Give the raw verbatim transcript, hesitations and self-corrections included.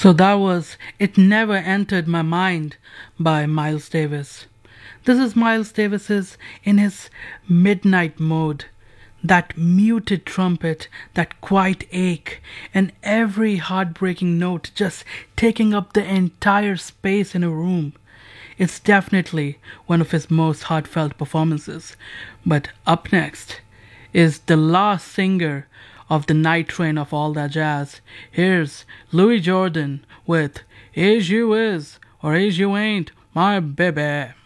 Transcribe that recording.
So that was It Never Entered My Mind by Miles Davis. This is Miles Davis's in his midnight mode. That muted trumpet, that quiet ache, and every heartbreaking note just taking up the entire space in a room. It's definitely one of his most heartfelt performances. But up next is the last singer of the night train of all that jazz. Here's Louis Jordan with As You Is or As You Ain't, My Baby.